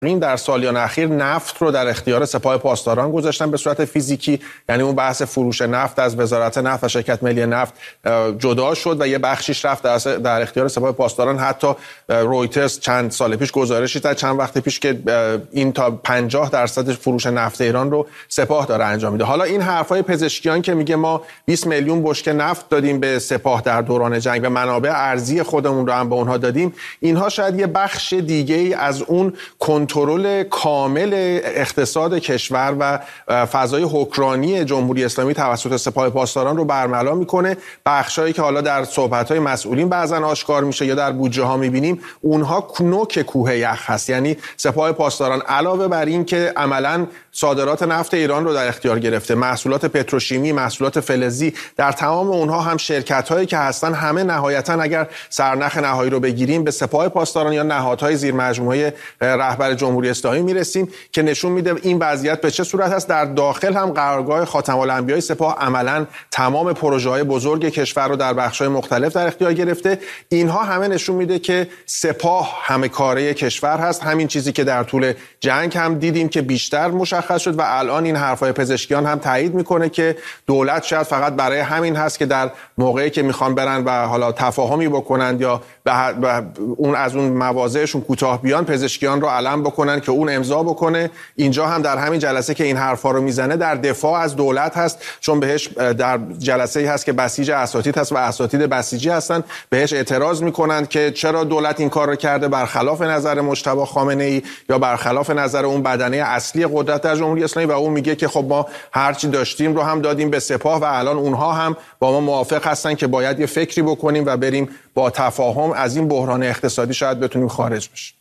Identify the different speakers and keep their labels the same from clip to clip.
Speaker 1: این در سالیان اخیر نفت رو در اختیار سپاه پاسداران گذاشتن به صورت فیزیکی، یعنی اون بحث فروش نفت از وزارت نفت و شرکت ملی نفت جدا شد و یه بخشیش رفت در اختیار سپاه پاسداران. حتی رویترز چند سال پیش گزارشی داد چند وقت پیش که این تا 50% فروش نفت ایران رو سپاه داره انجام میده. حالا این حرفای پزشکیان که میگه ما 20 میلیون بشکه نفت دادیم به سپاه در دوران جنگ و منابع ارزی خودمون رو هم به اونها دادیم، اینها شاید یه بخش دیگه‌ای از اون کنترل کامل اقتصاد کشور و فضای حکمرانی جمهوری اسلامی توسط سپاه پاسداران رو برملا میکنه. بخشایی که حالا در صحبت‌های مسئولین بعضن آشکار میشه یا در بودجه ها میبینیم، اونها نوک کوه یخ هست. یعنی سپاه پاسداران علاوه بر این که عملاً صادرات نفت ایران رو در اختیار گرفته، محصولات پتروشیمی، محصولات فلزی، در تمام اونها هم شرکت‌هایی که هستن همه نهایتاً اگر سرنخ نهایی رو بگیریم به سپاه پاسداران یا نهادهای زیر مجموعه رهبر جمهوری اسلامی میرسیم که نشون میده این وضعیت به چه صورت است. در داخل هم قرارگاه خاتم الانبیاء سپاه عملاً تمام پروژه‌های بزرگ کشور رو در بخش‌های مختلف در اختیار گرفته. اینها همه نشون میده که سپاه همه کاره کشور هست. همین چیزی که در طول جنگ هم دیدیم که بیشتر مشخص شد و الان این حرفای پزشکیان هم تایید میکنه که دولت شاید فقط برای همین هست که در موقعی که میخوان برن و حالا تفاهمی بکنند یا اون از اون مواضعشون کوتاه بیان، پزشکیان رو علم بکنن که اون امضا بکنه. اینجا هم در همین جلسه که این حرفا رو میزنه در دفاع از دولت هست، چون بهش در جلسه‌ای هست که بسیج اساتید هست و اساتید بسیجی هستن، بهش اعتراض میکنند که چرا دولت این کار رو کرده، برخلاف نظر مجتبی خامنه‌ای یا برخلاف نظر اون بدنه اصلی قدرت در جمهوری اسلامی. و اون میگه که خب ما هر چی داشتیم رو هم دادیم به سپاه و الان اونها هم با ما موافق هستن که باید یه فکری بکنیم و بریم با تفاهم از این بحران اقتصادی شاید بتونیم خارج بشیم.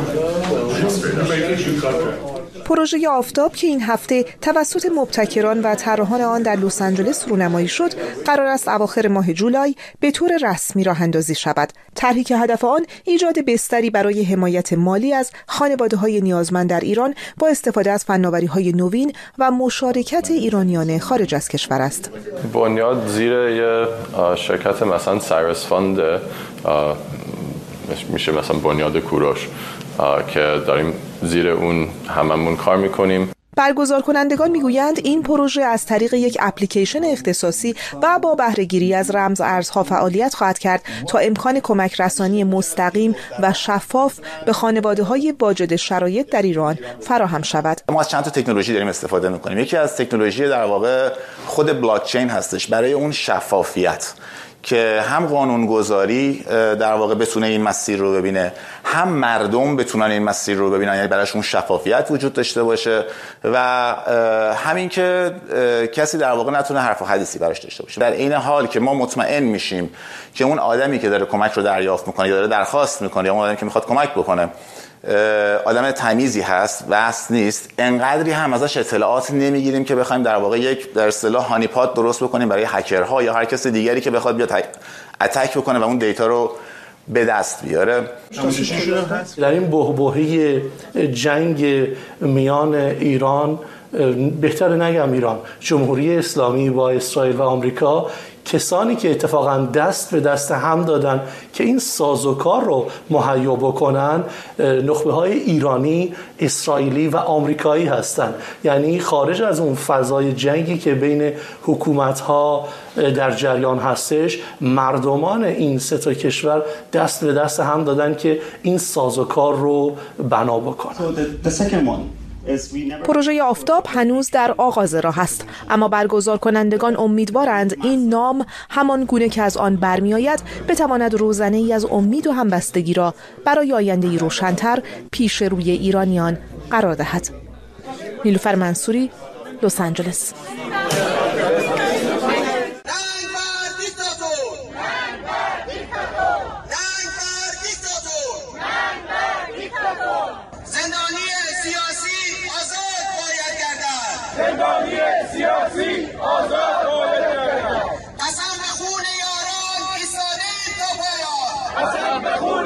Speaker 2: پروژه آفتاب که این هفته توسط مبتکران و طراحان آن در لس آنجلس رونمایی شد، قرار است اواخر ماه جولای به طور رسمی راه اندازی شود. طرحی که هدف آن ایجاد بستری برای حمایت مالی از خانواده‌های نیازمند در ایران با استفاده از فناوری‌های نوین و مشارکت ایرانیان خارج از کشور است.
Speaker 3: بنیاد زیر یه شرکت مثلا سایرس فاند میشه مثلا بنیاد کوروش که داریم زیر اون هممون کار میکنیم.
Speaker 2: برگزار کنندگان میگویند این پروژه از طریق یک اپلیکیشن اختصاصی و با بهره‌گیری از رمز ارزها فعالیت خواهد کرد تا امکان کمک رسانی مستقیم و شفاف به خانواده‌های واجد شرایط در ایران فراهم شود.
Speaker 4: ما از چند تا تکنولوژی داریم استفاده میکنیم. یکی از تکنولوژی در واقع خود بلاک چین هستش برای اون شفافیت که هم قانونگذاری در واقع بتونه این مسیر رو ببینه، هم مردم بتونن این مسیر رو ببینن، یعنی براشون شفافیت وجود داشته باشه و همین که کسی در واقع نتونه حرف و حدیثی براش داشته باشه. در این حال که ما مطمئن میشیم که اون آدمی که داره کمک رو دریافت میکنه یا داره درخواست میکنه یا اون آدمی که میخواد کمک بکنه آدم تمیزی هست، وست نیست، انقدری هم ازش اطلاعات نمیگیریم که بخوایم در واقع یک در اصطلاح هانیپات درست بکنیم برای هکرها یا هر کس دیگری که بخواد بیاد اتک بکنه و اون دیتا رو به دست بیاره.
Speaker 5: در این بحبوحه جنگ میان ایران، بهتر نگم ایران، جمهوری اسلامی با اسرائیل و آمریکا، کسانی که اتفاقا دست به دست هم دادن که این سازوکار رو مهیا بکنن، نخبه‌های ایرانی، اسرائیلی و آمریکایی هستند. یعنی خارج از اون فضای جنگی که بین حکومت‌ها در جریان هستش، مردمان این سه تا کشور دست به دست هم دادن که این سازوکار رو بنا بکنن.
Speaker 2: پروژه آفتاب هنوز در آغاز راه است، اما برگزار کنندگان امیدوارند این نام همان گونه که از آن برمیآید بتواند روزنه ای از امید و همبستگی را برای آینده‌ای روشن‌تر پیش روی ایرانیان قرار دهد. نیلوفر منصوری، لس آنجلس.
Speaker 6: زندانی سیاسی آزاد